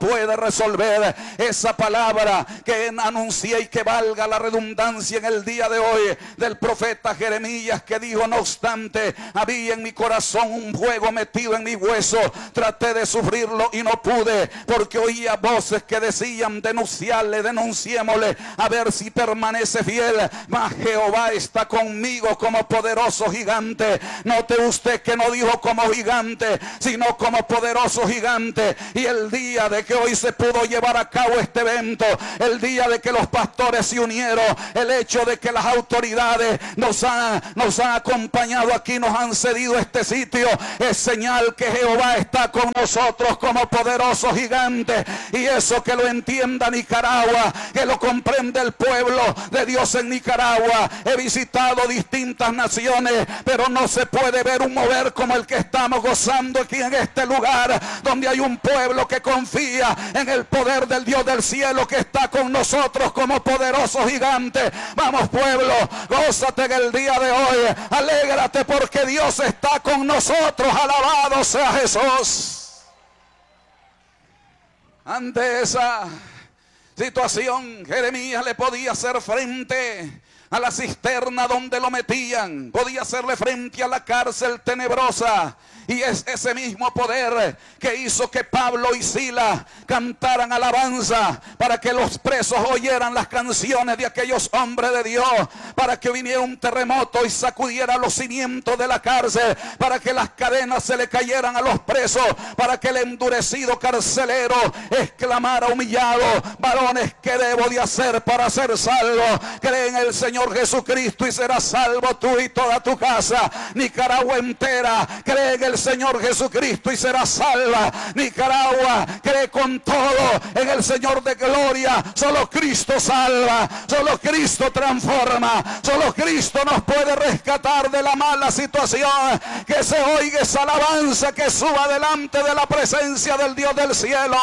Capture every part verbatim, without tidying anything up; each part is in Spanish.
puede resolver. Esa palabra que anuncié y que valga la redundancia en el día de hoy del profeta Jeremías, que dijo: no obstante, había en mi corazón un fuego metido en mi hueso, traté de sufrirlo y no pude, porque oía voces que decían: denunciarle, denunciémosle, a ver si permanece fiel. Mas Jehová está conmigo como poderoso gigante. Note usted que no dijo como gigante, sino como poderoso gigante. Y el día de que hoy se pudo llevar a cabo este evento, el día de que los pastores se unieron, el hecho de que las autoridades nos han, nos han acompañado aquí, nos han cedido este sitio, es señal que Jehová está con nosotros como poderoso gigante. Y eso que lo entienda Nicaragua, que lo comprende el pueblo de Dios en Nicaragua. He visitado distintas naciones, pero no se puede ver un mover como el que estamos gozando aquí en este lugar, donde hay un pueblo que confía en el poder del Dios del cielo, que está con nosotros como poderoso gigante. Vamos, pueblo, gózate en el día de hoy, alégrate porque Dios está con nosotros. Alabado sea Jesús. Ante esa situación, Jeremías le podía hacer frente a la cisterna donde lo metían, podía hacerle frente a la cárcel tenebrosa. Y es ese mismo poder que hizo que Pablo y Silas cantaran alabanza, para que los presos oyeran las canciones de aquellos hombres de Dios, para que viniera un terremoto y sacudiera los cimientos de la cárcel, para que las cadenas se le cayeran a los presos, para que el endurecido carcelero exclamara humillado: varones, ¿qué debo de hacer para ser salvo? Cree en el Señor Jesucristo y serás salvo tú y toda tu casa. Nicaragua entera, cree en el Señor Jesucristo y será salva. Nicaragua, cree con todo en el Señor de gloria. Solo Cristo salva, solo Cristo transforma, solo Cristo nos puede rescatar de la mala situación. Que se oiga esa alabanza, que suba delante de la presencia del Dios del cielo.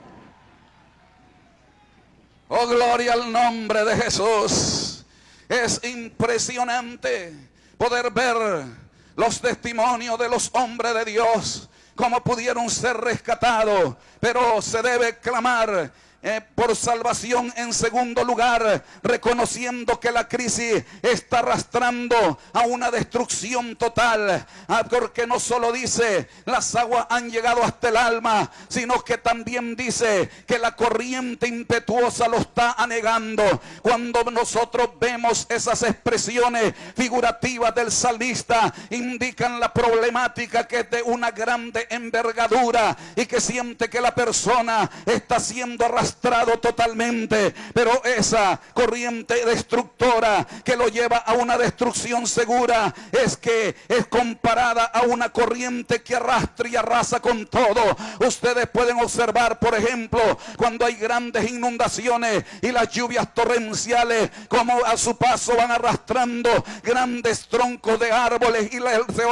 Oh, gloria al nombre de Jesús. Es impresionante poder ver los testimonios de los hombres de Dios, cómo pudieron ser rescatados. Pero se debe clamar Eh, por salvación en segundo lugar, reconociendo que la crisis está arrastrando a una destrucción total, ah, porque no solo dice las aguas han llegado hasta el alma, sino que también dice que la corriente impetuosa lo está anegando. Cuando nosotros vemos esas expresiones figurativas del salmista, indican la problemática que es de una grande envergadura y que siente que la persona está siendo arrastrada totalmente, pero esa corriente destructora que lo lleva a una destrucción segura es que es comparada a una corriente que arrastra y arrasa con todo. Ustedes pueden observar, por ejemplo, cuando hay grandes inundaciones y las lluvias torrenciales, como a su paso van arrastrando grandes troncos de árboles y se